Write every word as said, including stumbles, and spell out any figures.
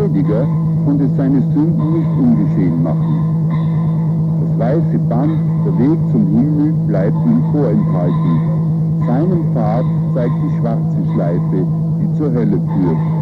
Verteidiger konnte seine Sünden nicht ungeschehen machen. Das weiße Band, der Weg zum Himmel, bleibt ihm vorenthalten. Seinem Pfad zeigt die schwarze Schleife, die zur Hölle führt.